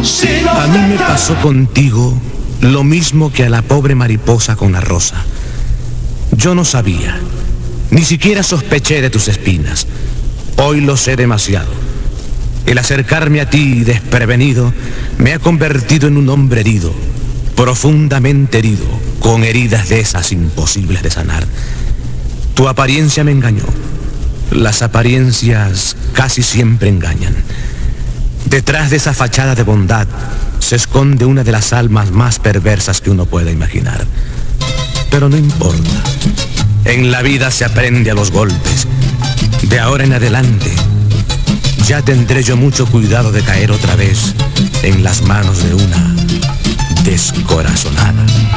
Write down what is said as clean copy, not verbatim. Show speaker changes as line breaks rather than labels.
A mí me pasó contigo lo mismo que a la pobre mariposa con la rosa. Yo no sabía, ni siquiera sospeché de tus espinas. Hoy lo sé demasiado. El acercarme a ti desprevenido me ha convertido en un hombre herido, profundamente herido, con heridas de esas imposibles de sanar. Tu apariencia me engañó. Las apariencias casi siempre engañan. Detrás de esa fachada de bondad se esconde una de las almas más perversas que uno pueda imaginar. Pero no importa. En la vida se aprende a los golpes. De ahora en adelante, ya tendré yo mucho cuidado de caer otra vez en las manos de una descorazonada.